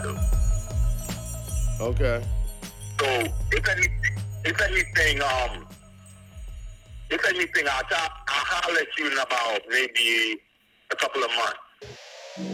do. Okay. So if anything, I'll holler at you in about maybe a couple of months.